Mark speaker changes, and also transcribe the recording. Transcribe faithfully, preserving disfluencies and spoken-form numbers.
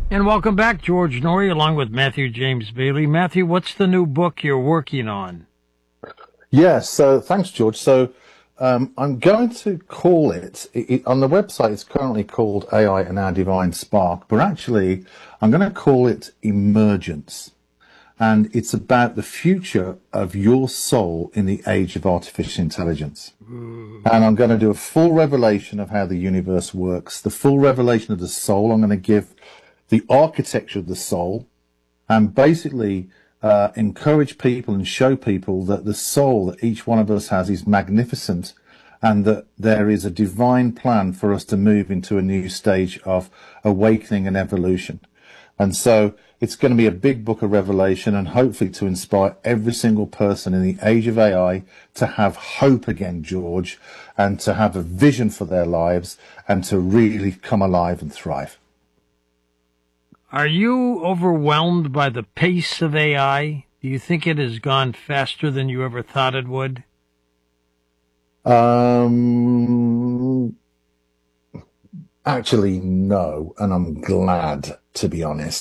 Speaker 1: And welcome back, George Norrie, along with Matthew James Bailey. Matthew, what's the new book you're working on?
Speaker 2: Yes, so thanks, George. So um, I'm going to call it, it, it, on the website, it's currently called A I and Our Divine Spark, but actually I'm going to call it Emergence. And it's about the future of your soul in the age of artificial intelligence. Mm. And I'm going to do a full revelation of how the universe works, the full revelation of the soul. I'm going to give the architecture of the soul, and basically uh, encourage people and show people that the soul that each one of us has is magnificent, and that there is a divine plan for us to move into a new stage of awakening and evolution. And so it's going to be a big book of revelation, and hopefully to inspire every single person in the age of A I to have hope again, George, and to have a vision for their lives and to really come alive and thrive.
Speaker 1: Are you overwhelmed by the pace of A I? Do you think it has gone faster than you ever thought it would?
Speaker 2: Um, actually, no, and I'm glad, to be honest.